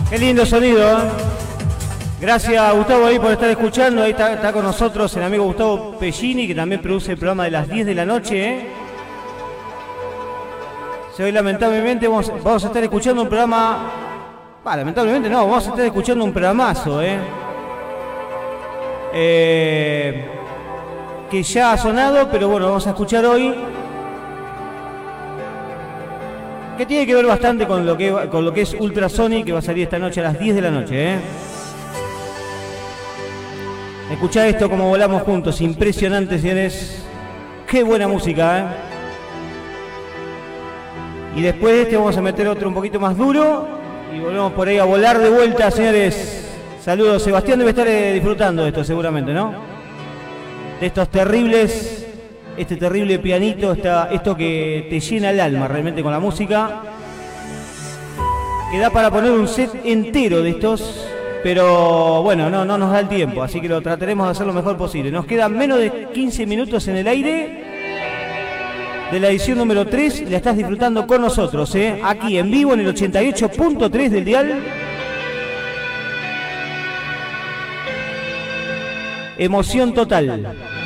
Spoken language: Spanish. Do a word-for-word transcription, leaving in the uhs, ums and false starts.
Qué lindo sonido, ¿eh? Gracias a Gustavo ahí por estar escuchando. Ahí está, está con nosotros el amigo Gustavo Pellini, que también produce el programa de las diez de la noche, ¿eh? Hoy lamentablemente vamos, vamos a estar escuchando un programa... Bah, lamentablemente no, vamos a estar escuchando un programazo, ¿eh? Eh, que ya ha sonado, pero bueno, vamos a escuchar hoy, que tiene que ver bastante con lo que, con lo que es Ultrasonic, que va a salir esta noche a las diez de la noche, ¿eh? Escuchá esto como volamos juntos, impresionante, señores. Qué buena música, ¿eh? Y después de este vamos a meter otro un poquito más duro y volvemos por ahí a volar de vuelta, señores. Saludos, Sebastián debe estar eh, disfrutando de esto seguramente, ¿no? De estos terribles, este terrible pianito, esta, esto que te llena el alma realmente con la música. Que da para poner un set entero de estos, pero bueno, no, no nos da el tiempo, así que lo trataremos de hacer lo mejor posible. Nos quedan menos de quince minutos en el aire de la edición número tres, la estás disfrutando con nosotros, ¿eh? Aquí en vivo en el ochenta y ocho punto tres del dial. Emoción total.